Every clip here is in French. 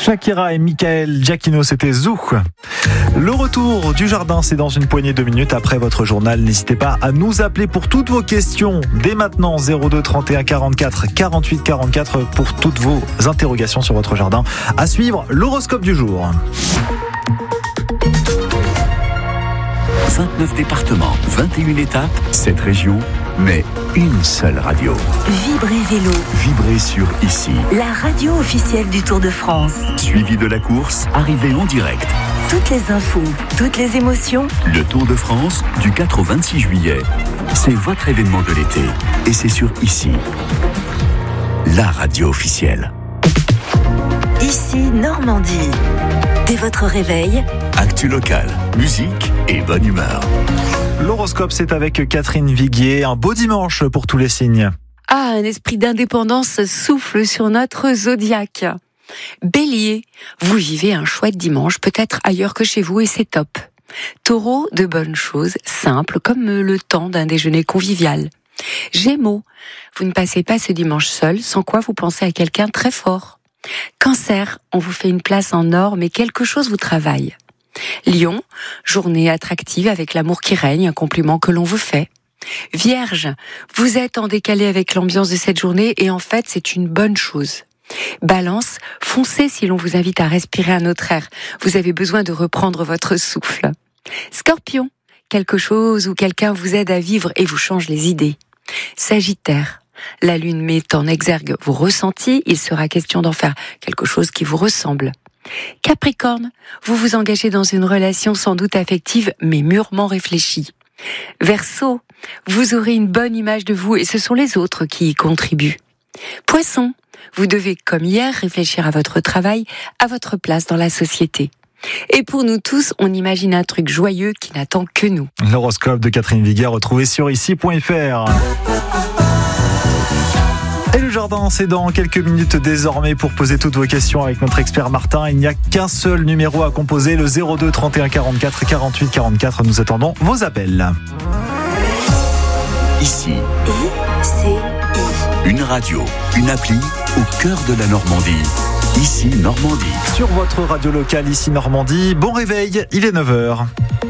Shakira et Michael Giacchino, c'était Zou. Le retour du jardin, c'est dans une poignée de minutes après votre journal. N'hésitez pas à nous appeler pour toutes vos questions. Dès maintenant, 02 31 44 48 44 pour toutes vos interrogations sur votre jardin. À suivre, l'horoscope du jour. 29 départements, 21 étapes, 7 régions, mais une seule radio. Vibrez Vélo. Vibrez sur Ici. La radio officielle du Tour de France. Suivi de la course, arrivée en direct. Toutes les infos, toutes les émotions. Le Tour de France, du 4 au 26 juillet. C'est votre événement de l'été. Et c'est sur Ici. La radio officielle. Ici, Normandie. Dès votre réveil, actu locale, musique et bonne humeur. L'horoscope, c'est avec Catherine Viguier. Un beau dimanche pour tous les signes. Un esprit d'indépendance souffle sur notre zodiaque. Bélier, vous vivez un chouette dimanche, peut-être ailleurs que chez vous, et c'est top. Taureau, de bonnes choses, simples, comme le temps d'un déjeuner convivial. Gémeaux, vous ne passez pas ce dimanche seul, sans quoi vous pensez à quelqu'un très fort. Cancer, on vous fait une place en or, mais quelque chose vous travaille. Lion, journée attractive avec l'amour qui règne, un compliment que l'on vous fait. Vierge, vous êtes en décalé avec l'ambiance de cette journée et en fait c'est une bonne chose. Balance, foncez si l'on vous invite à respirer un autre air. Vous avez besoin de reprendre votre souffle. Scorpion, quelque chose ou quelqu'un vous aide à vivre et vous change les idées. Sagittaire, la lune met en exergue vos ressentis, il sera question d'en faire quelque chose qui vous ressemble. Capricorne, vous vous engagez dans une relation sans doute affective mais mûrement réfléchie. Verseau, vous aurez une bonne image de vous et ce sont les autres qui y contribuent. Poisson, vous devez comme hier réfléchir à votre travail, à votre place dans la société. Et pour nous tous, on imagine un truc joyeux qui n'attend que nous. L'horoscope de Catherine Viguier retrouvé sur ici.fr. Et le jardin, c'est dans quelques minutes désormais pour poser toutes vos questions avec notre expert Martin. Il n'y a qu'un seul numéro à composer, le 02 31 44 48 44. Nous attendons vos appels. Ici. ICI. Une radio, une appli au cœur de la Normandie. Ici Normandie. Sur votre radio locale, ici Normandie. Bon réveil, il est 9h.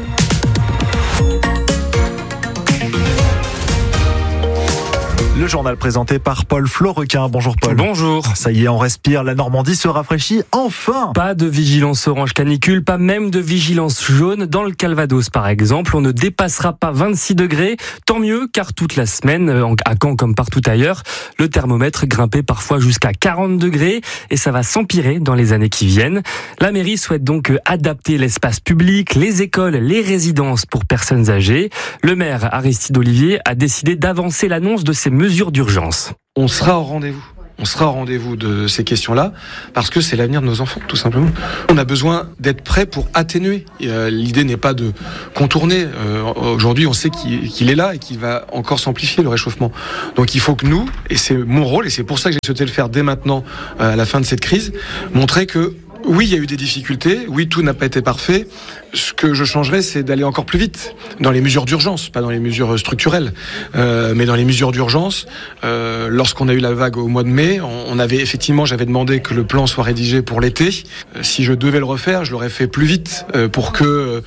Le journal présenté par Paul Florequin. Bonjour Paul. Bonjour. Ça y est, on respire, la Normandie se rafraîchit enfin. Pas de vigilance orange canicule, pas même de vigilance jaune. Dans le Calvados par exemple, on ne dépassera pas 26 degrés. Tant mieux, car toute la semaine, à Caen comme partout ailleurs, le thermomètre grimpait parfois jusqu'à 40 degrés et ça va s'empirer dans les années qui viennent. La mairie souhaite donc adapter l'espace public, les écoles, les résidences pour personnes âgées. Le maire Aristide Olivier a décidé d'avancer l'annonce de ces mesures d'urgence. On sera au rendez-vous. On sera au rendez-vous de ces questions-là parce que c'est l'avenir de nos enfants, tout simplement. On a besoin d'être prêt pour atténuer. L'idée n'est pas de contourner. Aujourd'hui, on sait qu'il est là et qu'il va encore s'amplifier, le réchauffement. Donc il faut que nous, et c'est mon rôle, et c'est pour ça que j'ai souhaité le faire dès maintenant, à la fin de cette crise, montrer que oui, il y a eu des difficultés, oui, tout n'a pas été parfait. Ce que je changerais, c'est d'aller encore plus vite dans les mesures d'urgence, pas dans les mesures structurelles, mais dans les mesures d'urgence. Lorsqu'on a eu la vague au mois de mai, j'avais demandé que le plan soit rédigé pour l'été. Si je devais le refaire, je l'aurais fait plus vite pour que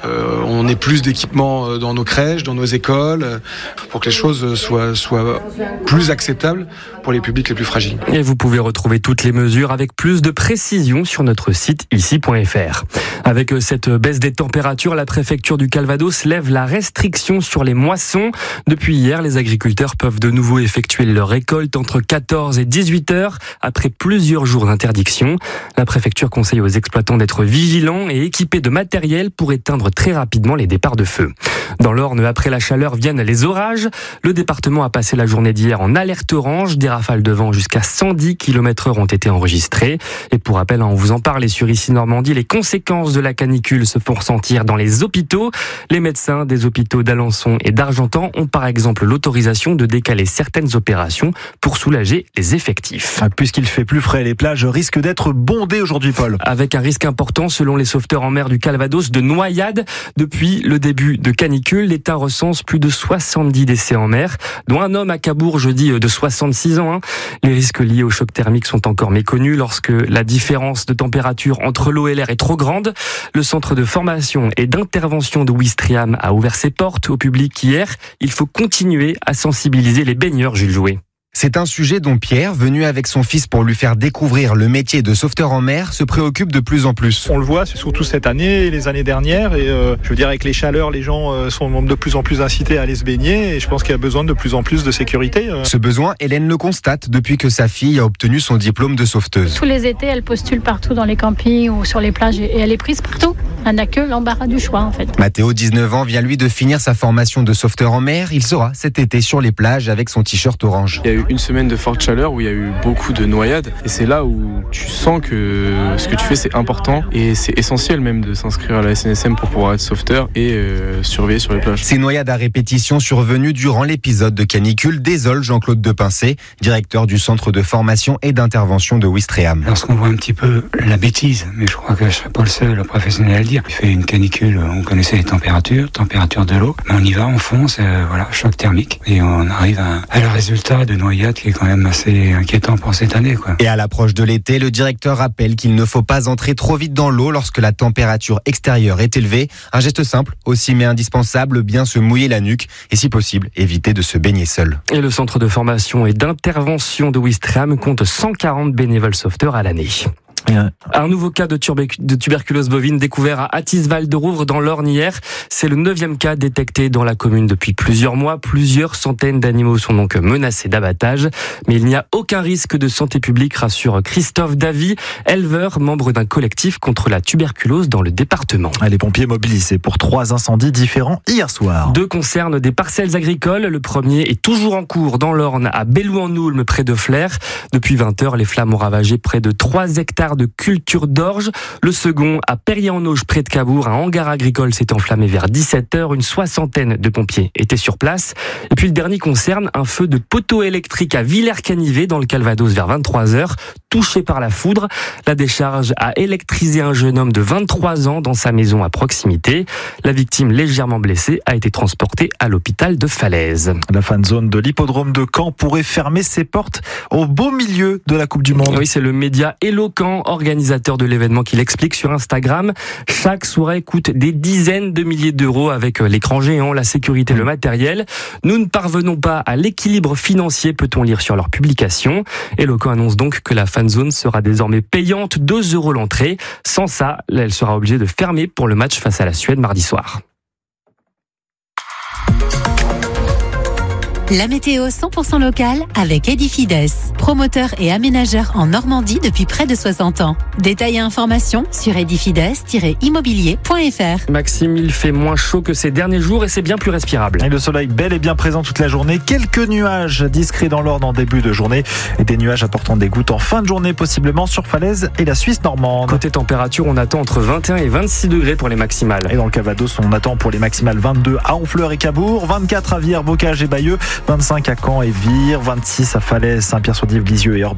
on ait plus d'équipements dans nos crèches, dans nos écoles, pour que les choses soient plus acceptables pour les publics les plus fragiles. Et vous pouvez retrouver toutes les mesures avec plus de précision sur notre site ici.fr. Avec cette baisse des températures, la préfecture du Calvados lève la restriction sur les moissons. Depuis hier, les agriculteurs peuvent de nouveau effectuer leur récolte entre 14 et 18 heures après plusieurs jours d'interdiction. La préfecture conseille aux exploitants d'être vigilants et équipés de matériel pour éteindre très rapidement les départs de feu. Dans l'Orne, après la chaleur viennent les orages. Le département a passé la journée d'hier en alerte orange. Des rafales de vent jusqu'à 110 km/h ont été enregistrées. Et pour rappel, on vous en parle sur Ici Normandie, les conséquences de la canicule se font ressentir dans les hôpitaux. Les médecins des hôpitaux d'Alençon et d'Argentan ont par exemple l'autorisation de décaler certaines opérations pour soulager les effectifs. Puisqu'il fait plus frais, les plages risquent d'être bondées aujourd'hui, Paul. Avec un risque important, selon les sauveteurs en mer du Calvados, de noyade. Depuis le début de canicule, l'État recense plus de 70 décès en mer, dont un homme à Cabourg jeudi de 66 ans. Les risques liés au choc thermique sont encore méconnus lorsque la différence de température température entre l'eau et l'air est trop grande. Le centre de formation et d'intervention de Ouistreham a ouvert ses portes au public hier. Il faut continuer à sensibiliser les baigneurs, Jules Jouet. C'est un sujet dont Pierre, venu avec son fils pour lui faire découvrir le métier de sauveteur en mer, se préoccupe de plus en plus. On le voit, c'est surtout cette année et les années dernières. Et je veux dire, avec les chaleurs, les gens sont de plus en plus incités à aller se baigner. Et je pense qu'il y a besoin de plus en plus de sécurité. Ce besoin, Hélène le constate depuis que sa fille a obtenu son diplôme de sauveteuse. Tous les étés, elle postule partout dans les campings ou sur les plages et elle est prise partout. Elle n'a que l'embarras du choix en fait. Mathéo, 19 ans, vient lui de finir sa formation de sauveteur en mer. Il sera cet été sur les plages avec son t-shirt orange. Il y a eu une semaine de forte chaleur où il y a eu beaucoup de noyades et c'est là où tu sens que ce que tu fais c'est important et c'est essentiel même de s'inscrire à la SNSM pour pouvoir être sauveteur et surveiller sur les plages. Ces noyades à répétition survenues durant l'épisode de canicule désole Jean-Claude Depincé, directeur du centre de formation et d'intervention de Ouistreham. Lorsqu'on voit un petit peu la bêtise, mais je crois que je ne serai pas le seul professionnel à le dire. Il fait une canicule, on connaissait les températures de l'eau, mais on y va, on fonce, choc thermique et on arrive à le résultat de noyade qui est quand même assez inquiétant pour cette année, quoi. Et à l'approche de l'été, le directeur rappelle qu'il ne faut pas entrer trop vite dans l'eau lorsque la température extérieure est élevée. Un geste simple, aussi mais indispensable, bien se mouiller la nuque et si possible, éviter de se baigner seul. Et le centre de formation et d'intervention de Ouistreham compte 140 bénévoles sauveteurs à l'année. Un nouveau cas de tuberculose bovine découvert à Attis-Val-de-Rouvre dans l'Orne hier. C'est le 9e cas détecté dans la commune depuis plusieurs mois. Plusieurs centaines d'animaux sont donc menacés d'abattage. Mais il n'y a aucun risque de santé publique, rassure Christophe Davy, éleveur, membre d'un collectif contre la tuberculose dans le département. Les pompiers mobilisés pour 3 incendies différents hier soir. 2 concernent des parcelles agricoles. Le premier est toujours en cours dans l'Orne, à Belloux-en-Oulme, près de Flers. Depuis 20h, les flammes ont ravagé près de 3 hectares de culture d'orge. Le second, à Perrier-en-Auge, près de Cabourg, un hangar agricole s'est enflammé vers 17h. Une soixantaine de pompiers étaient sur place. Et puis le dernier concerne un feu de poteau électrique à Villers-Canivet, dans le Calvados, vers 23h. Touché par la foudre, la décharge a électrisé un jeune homme de 23 ans dans sa maison à proximité. La victime, légèrement blessée, a été transportée à l'hôpital de Falaise. La fan zone de l'hippodrome de Caen pourrait fermer ses portes au beau milieu de la Coupe du Monde. Oui, c'est le média Éloquent, organisateur de l'événement, qui l'explique sur Instagram. Chaque soirée coûte des dizaines de milliers d'euros avec l'écran géant, la sécurité, le matériel. Nous ne parvenons pas à l'équilibre financier, peut-on lire sur leur publication. Éloquent annonce donc que la fan zone sera désormais payante, 2 € l'entrée. Sans ça, elle sera obligée de fermer pour le match face à la Suède mardi soir. La météo 100% locale avec Edifides, promoteur et aménageur en Normandie depuis près de 60 ans. Détails et informations sur edifides-immobilier.fr. Maxime, il fait moins chaud que ces derniers jours et c'est bien plus respirable. Et le soleil bel et bien présent toute la journée. Quelques nuages discrets dans l'Orne en début de journée et des nuages apportant des gouttes en fin de journée, possiblement sur Falaise et la Suisse normande. Côté température, on attend entre 21 et 26 degrés pour les maximales. Et dans le Calvados, on attend pour les maximales 22 à Honfleur et Cabourg, 24 à Vire, Bocage et Bayeux, 25 à Caen et Vire, 26 à Falaise, Saint-Pierre-sur-Dive, Lisieux et Orbe.